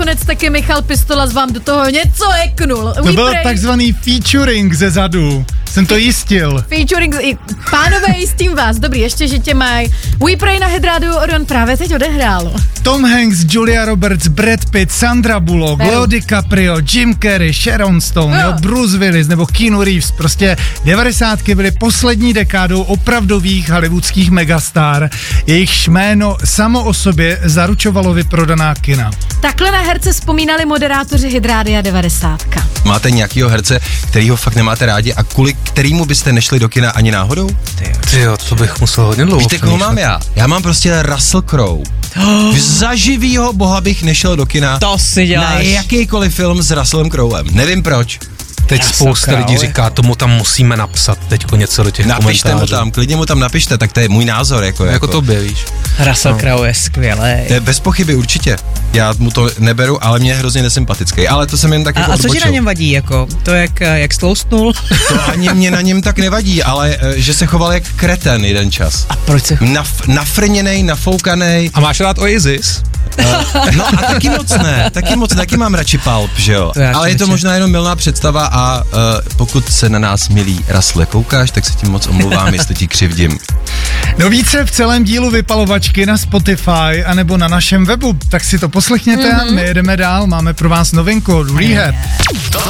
nakonec taky Michal Pistolas vám do toho něco eknul. To byl takzvaný featuring ze zadu. Jsem to jistil. Featuring, pánové, jistím vás. Dobrý, ještě, že tě mají. We Pray na Hit Radio Orion právě teď odehrálo. Tom Hanks, Julia Roberts, Brad Pitt, Sandra Bullock, Leo DiCaprio, Jim Carrey, Sharon Stone, Bruce Willis nebo Keanu Reeves. Prostě 90. byly poslední dekádou opravdových hollywoodských megastar. Jejich jméno samo o sobě zaručovalo vyprodaná kina. Takhle na herce vzpomínali moderátoři Hit Rádia 90. Máte nějakýho herce, kterýho fakt nemáte rádi a kvůli kterýmu byste nešli do kina ani náhodou? Tyjo, to bych musel hodně dlouho. Víte, koho mám já? Já mám prostě Russell Crowe. Za živýho boha bych nešel do kina. To si děláš. Na jakýkoliv film s Russellem Crowem. Nevím proč. Teď spousta lidí říká, tomu tam musíme napsat teďko něco do těch komentářů. Napište mu tam, klidně mu tam napište, tak to je můj názor. Jako to víš. Russell Crowe je skvělej. Bez pochyby určitě. Já mu to neberu, ale mě je hrozně nesympatický. Ale to jsem jen tak jako odbočil. A co ti na něm vadí, jako? To jak stloustnul? To ani mě na něm tak nevadí, ale že se choval jak kreten jeden čas. A proč se... Nafrněnej, nafoukanej. A máš rád Oasis? No a taky mám radši Pulp, že jo. Ale je to možná jenom mylná představa a pokud se na nás, milý Russell, koukáš, tak se tím moc omlouvám, jestli ti křivdím. No více v celém dílu Vypalovačky na Spotify anebo na našem webu, tak si to poslechněte, my jedeme dál, máme pro vás novinku od Rehab.